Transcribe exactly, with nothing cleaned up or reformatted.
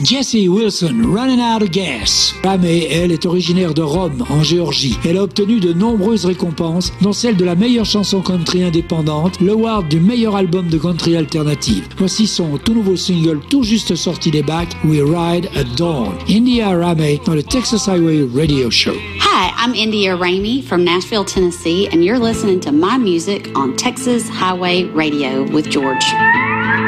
Jessie Wilson, Running Out of Gas. Ramey, elle, est originaire de Rome, en Géorgie. Elle a obtenu de nombreuses récompenses, dont celle de la meilleure chanson country indépendante, l'award du meilleur album de country alternative. Voici son tout nouveau single tout juste sorti des bacs, We Ride at Dawn. India Ramey dans le Texas Highway Radio Show. Hi, I'm India Ramey from Nashville, Tennessee, and you're listening to my music on Texas Highway Radio with George.